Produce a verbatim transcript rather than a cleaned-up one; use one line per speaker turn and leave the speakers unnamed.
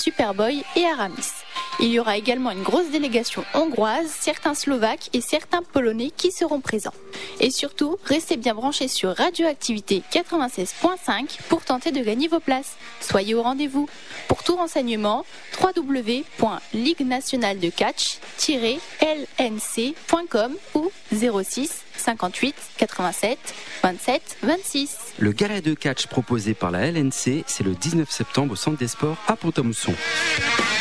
Superboy et Aramis. Il y aura également une grosse délégation hongroise, certains slovaques et certains polonais qui seront présents. Et surtout, restez bien branchés sur Radioactivité quatre-vingt-seize point cinq pour tenter de gagner vos places. Soyez au rendez-vous. Pour tout renseignement, w w w point ligue nationale de catch tiret l n c point com ou zéro six cinquante-huit quatre-vingt-sept vingt-sept vingt-six.
Le gala de catch proposé par la L N C, c'est le dix-neuf septembre au Centre des Sports à Pont-à-Mousson.